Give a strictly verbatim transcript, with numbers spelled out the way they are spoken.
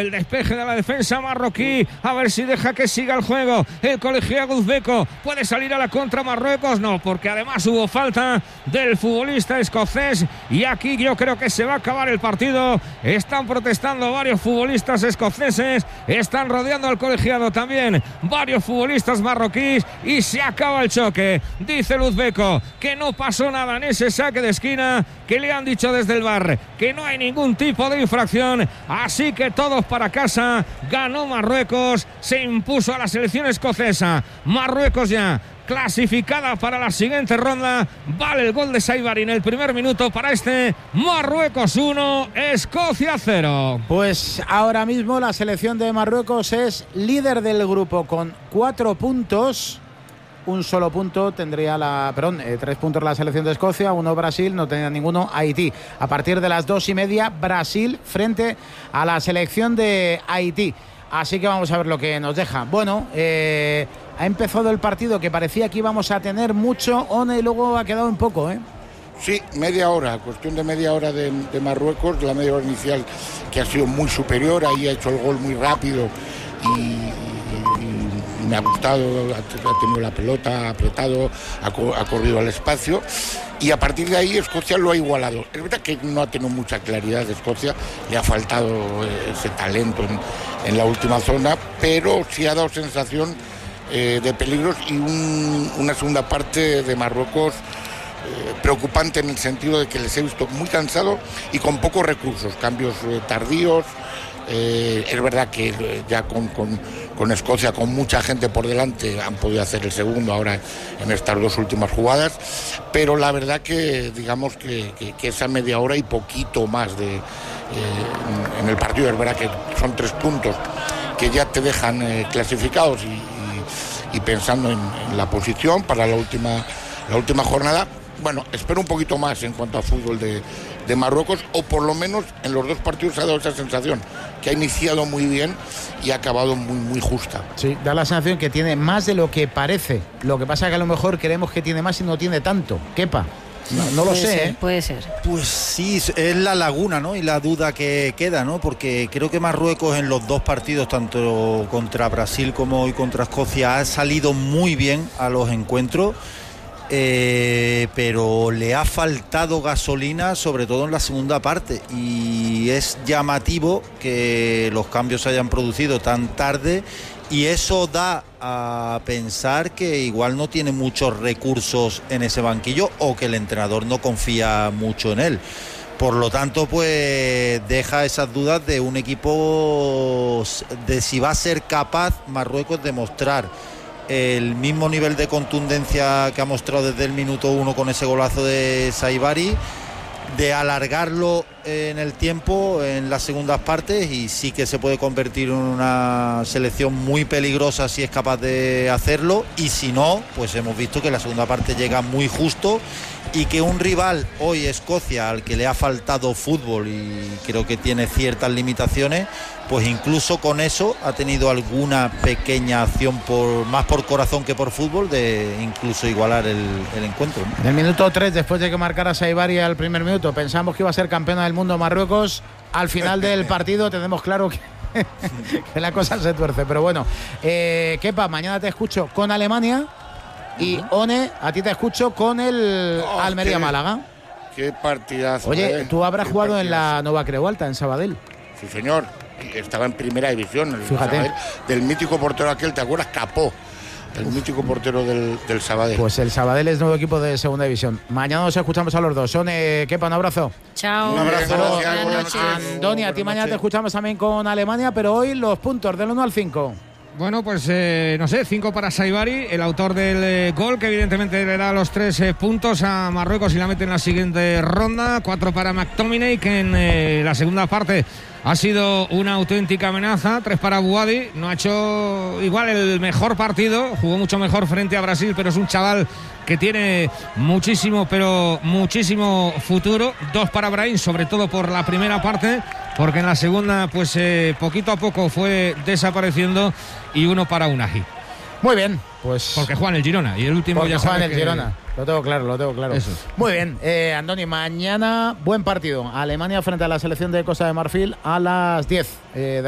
el despeje de la defensa marroquí, a ver si deja que siga el juego el colegiado uzbeco. Puede salir a la contra Marruecos, no, porque además hubo falta del futbolista escocés y aquí yo creo que se va a acabar el partido. Están protestando varios futbolistas escoceses, están rodeando al colegiado también varios futbolistas marroquíes y se acaba el choque. Dice el uzbeco que no pasó nada en ese saque de esquina, que le han dicho desde el V A R que no hay ningún tipo de infracción, así que todos para casa. Ganó Marruecos, se impuso a la selección escocesa. Marruecos ya clasificada para la siguiente ronda. Vale el gol de Saibari en el primer minuto para este Marruecos uno, Escocia cero. Pues ahora mismo la selección de Marruecos es líder del grupo con cuatro puntos. Un solo punto tendría la, perdón, eh, tres puntos la selección de Escocia, uno Brasil, no tenía ninguno Haití. A partir de las dos y media, Brasil frente a la selección de Haití. Así que vamos a ver lo que nos deja. Bueno, eh, ha empezado el partido que parecía que íbamos a tener mucho, One, y luego ha quedado un poco, ¿eh? Sí, media hora, cuestión de media hora de, de Marruecos, la media hora inicial que ha sido muy superior, ahí ha hecho el gol muy rápido y, y, y me ha gustado, ha, ha tenido la pelota, ha apretado, ha, ha corrido al espacio y a partir de ahí Escocia lo ha igualado. Es verdad que no ha tenido mucha claridad de Escocia, le ha faltado ese talento en, en la última zona, pero sí ha dado sensación eh, de peligros y un, una segunda parte de Marruecos Eh, preocupante en el sentido de que les he visto muy cansados y con pocos recursos, cambios eh, tardíos. Eh, es verdad que eh, ya con, con, con Escocia, con mucha gente por delante, han podido hacer el segundo ahora en estas dos últimas jugadas, pero la verdad que digamos que, que, que esa media hora y poquito más de, eh, en, en el partido, es verdad que son tres puntos que ya te dejan eh, clasificados y, y, y pensando en, en la posición para la última, la última jornada. Bueno, espero un poquito más en cuanto a fútbol de, de Marruecos, o por lo menos en los dos partidos ha dado esa sensación, que ha iniciado muy bien y ha acabado muy, muy justa. Sí, da la sensación que tiene más de lo que parece. Lo que pasa es que a lo mejor creemos que tiene más y no tiene tanto. Kepa. No, no lo puede sé, ser, ¿eh? Puede ser. Pues sí, es la laguna, ¿no? Y la duda que queda, ¿no? Porque creo que Marruecos en los dos partidos, tanto contra Brasil como hoy contra Escocia, ha salido muy bien a los encuentros. Eh, pero le ha faltado gasolina, sobre todo en la segunda parte, y es llamativo que los cambios se hayan producido tan tarde y eso da a pensar que igual no tiene muchos recursos en ese banquillo o que el entrenador no confía mucho en él. Por lo tanto, pues deja esas dudas de un equipo, de si va a ser capaz Marruecos de mostrar el mismo nivel de contundencia que ha mostrado desde el minuto uno con ese golazo de Saibari, de alargarlo en el tiempo en las segundas partes, y sí que se puede convertir en una selección muy peligrosa si es capaz de hacerlo, y si no, pues hemos visto que la segunda parte llega muy justo y que un rival, hoy Escocia, al que le ha faltado fútbol y creo que tiene ciertas limitaciones, pues incluso con eso ha tenido alguna pequeña acción, por más por corazón que por fútbol, de incluso igualar el, el encuentro, ¿no? En el minuto tres, después de que marcara Saibari al primer minuto, pensamos que iba a ser campeona del mundo Marruecos. Al final del partido tenemos claro que, que la cosa se tuerce. Pero bueno, eh, Kepa, mañana te escucho con Alemania. Y One, a ti te escucho con el oh, Almería qué, Málaga. Qué partidazo. Oye, eh, tú habrás jugado partidazo. En la Nova Creu Alta, en Sabadell. Sí, señor. Estaba en primera división. El Fíjate. Sabadell, del mítico portero aquel, ¿te acuerdas? Capó. El Uf. mítico portero del, del Sabadell. Pues el Sabadell es nuevo equipo de segunda división. Mañana nos escuchamos a los dos. Son, eh, Kepa, un abrazo. Chao. Un abrazo. Buenas noches. Andoni, a ti mañana te escuchamos también con Alemania, pero hoy los puntos del uno al cinco. Bueno, pues eh, no sé, cinco para Saibari, el autor del eh, gol, que evidentemente le da los tres eh, puntos a Marruecos y la mete en la siguiente ronda. Cuatro para McTominay, que en eh, la segunda parte ha sido una auténtica amenaza. Tres para Bouhaddi, no ha hecho igual el mejor partido, jugó mucho mejor frente a Brasil, pero es un chaval que tiene muchísimo, pero muchísimo futuro. Dos para Brahim, sobre todo por la primera parte, porque en la segunda, pues eh, poquito a poco fue desapareciendo, y uno para Unai. Muy bien, pues... Porque juegan el Girona, y el último porque ya juegan el que... Girona. Lo tengo claro, lo tengo claro. Eso. Muy bien, eh, Andoni, mañana buen partido. Alemania frente a la selección de Costa de Marfil a las diez. Eh,